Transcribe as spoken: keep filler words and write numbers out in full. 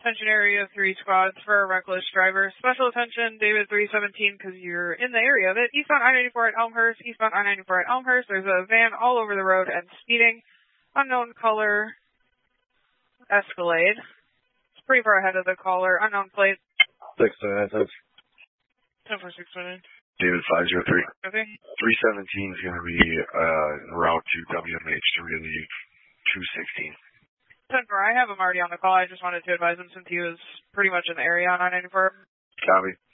Attention area three squads for a reckless driver. Special attention, David three seventeen, because you're in the area of it. Eastbound I ninety-four at Elmhurst, eastbound I ninety-four at Elmhurst. There's a van all over the road and speeding. Unknown color Escalade. It's pretty far ahead of the caller. Unknown plate. six nine nine. ten four six nine. David five zero three. Okay. three seventeen is going to be uh, en route to W M H to relieve two sixteen. ten four, I have him already on the call. I just wanted to advise him since he was pretty much in the area on I ninety-four. Copy.